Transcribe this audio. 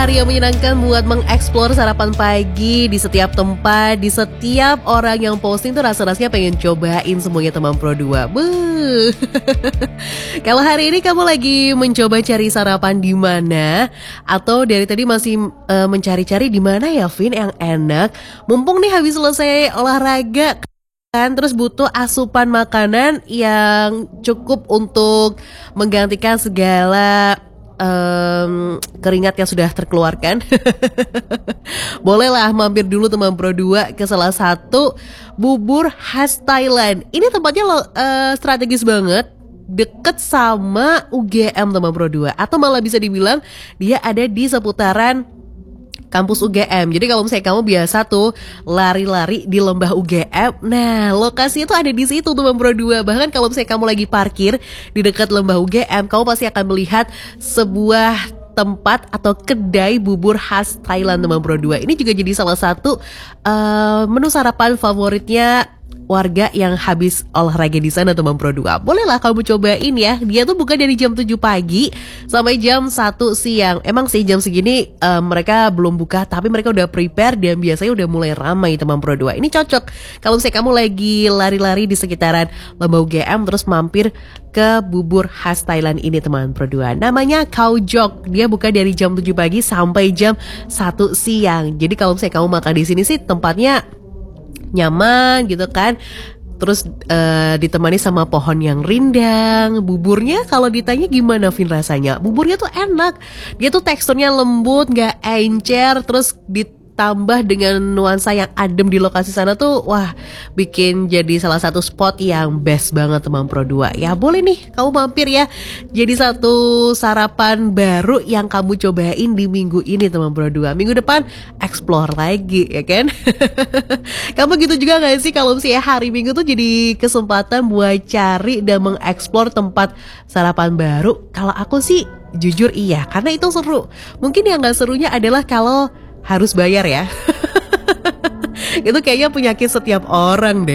Hari yang menyenangkan buat mengeksplor sarapan pagi di setiap tempat, di setiap orang yang posting tuh rasa-rasanya pengen cobain semuanya teman Pro 2. Beuh. Kalau hari ini kamu lagi mencoba cari sarapan di mana atau dari tadi masih mencari-cari di mana ya Vin yang enak? Mumpung nih habis selesai olahraga kan, terus butuh asupan makanan yang cukup untuk menggantikan segala keringat yang sudah terkeluarkan. Bolehlah mampir dulu teman Pro 2 ke salah satu bubur khas Thailand. Ini tempatnya strategis banget, deket sama UGM teman Pro 2, atau malah bisa dibilang dia ada di seputaran kampus UGM. Jadi kalau misalnya kamu biasa tuh lari-lari di lembah UGM, nah lokasi itu ada di situ teman Pro 2. Bahkan kalau misalnya kamu lagi parkir di dekat lembah UGM, kamu pasti akan melihat sebuah tempat atau kedai bubur khas Thailand teman Pro 2. Ini juga jadi salah satu menu sarapan favoritnya warga yang habis olahraga di sana teman Pro 2. Bolehlah kamu cobain ya. Dia tuh buka dari jam 7 pagi sampai jam 1 siang. Emang sih jam segini mereka belum buka, tapi mereka udah prepare dan biasanya udah mulai ramai teman Pro 2. Ini cocok kalau misalnya kamu lagi lari-lari di sekitaran lembah UGM terus mampir ke bubur khas Thailand ini teman Pro 2. Namanya Khao Jok. Dia buka dari jam 7 pagi sampai jam 1 siang. Jadi kalau misalnya kamu makan di sini sih tempatnya nyaman gitu kan. Terus ditemani sama pohon yang rindang. Buburnya kalau ditanya gimana Vin rasanya, buburnya tuh enak. Dia tuh teksturnya lembut, gak encer. Terus ditambah dengan nuansa yang adem di lokasi sana tuh, wah, bikin jadi salah satu spot yang best banget teman Pro 2. Ya boleh nih kamu mampir ya, jadi satu sarapan baru yang kamu cobain di minggu ini teman Pro 2. Minggu depan explore lagi ya kan. Kamu gitu juga gak sih kalau misalnya hari Minggu tuh jadi kesempatan buat cari dan mengeksplor tempat sarapan baru? Kalau aku sih jujur iya, karena itu seru. Mungkin yang gak serunya adalah kalau harus bayar ya. Itu kayaknya penyakit setiap orang deh.